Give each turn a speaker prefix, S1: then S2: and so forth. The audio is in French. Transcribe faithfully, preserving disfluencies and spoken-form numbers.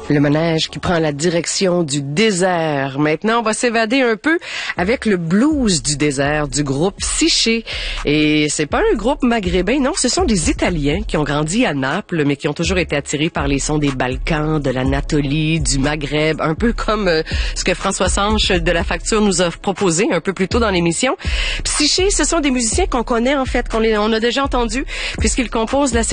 S1: Le manège qui prend la direction du désert. Maintenant, on va s'évader un peu avec le blues du désert du groupe Psyché. Et c'est pas un groupe maghrébin, non, ce sont des Italiens qui ont grandi à Naples, mais qui ont toujours été attirés par les sons des Balkans, de l'Anatolie, du Maghreb, un peu comme euh, ce que François Sanche de La Facture nous a proposé un peu plus tôt dans l'émission. Psyché, ce sont des musiciens qu'on connaît en fait, qu'on les, on a déjà entendu, puisqu'ils composent la